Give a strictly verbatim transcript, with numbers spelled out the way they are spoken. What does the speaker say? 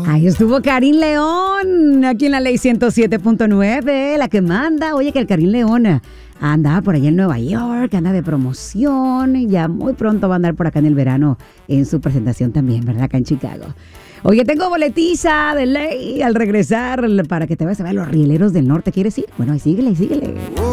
Ahí estuvo Karin León, aquí en la Ley ciento siete punto nueve, la que manda. Oye, que el Karin León anda por allá en Nueva York, anda de promoción, y ya muy pronto va a andar por acá en el verano en su presentación también, ¿verdad? Acá en Chicago. Oye, tengo boletiza de ley al regresar para que te vayas a ver a los Rieleros del Norte. ¿Quieres ir? Bueno, ahí síguele, síguele.